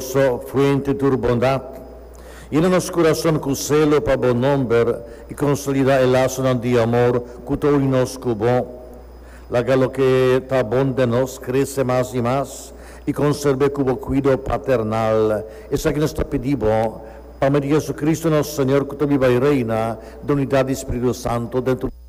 misericordioso, fuente de tu bondad, llena-nos coração com selo para bom nombre e consolida el laço de amor que tu nos bom. Laga lo que está bom de nós cresce mais e mais e conserve como cuidado paternal. Isso é que nós pedimos, para Jesus Cristo, nosso Senhor, que tu viva e reina, da unidade do Espírito Santo dentro